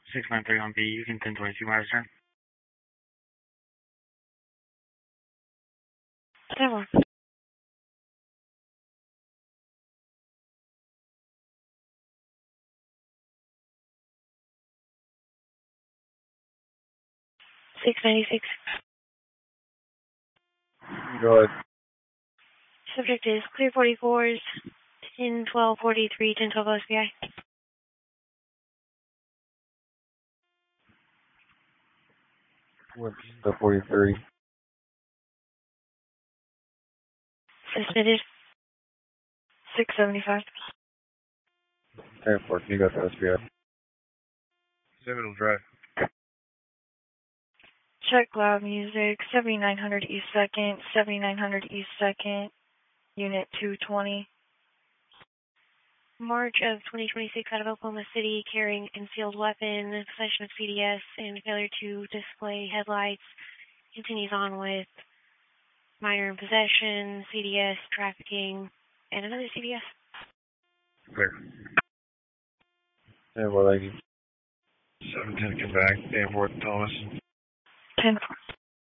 693 on B, you can 1022 miles turn. Whatever. 696. Go ahead. Subject is clear 44s, 10-12-43, 10-12 SBI. What's the 43? Suspended. 675. 10-4, you got the SBI. Seminole Drive. Check loud music, 7900 East 2nd, 7900 East 2nd, Unit 220. March of 2026 out of Oklahoma City, carrying a concealed weapon, possession of CDS, and failure to display headlights. Continues on with minor in possession, CDS, trafficking, and another CDS. Clear. 10-4, thank you. 710, come back. Dan Fort Thomas. 10-4.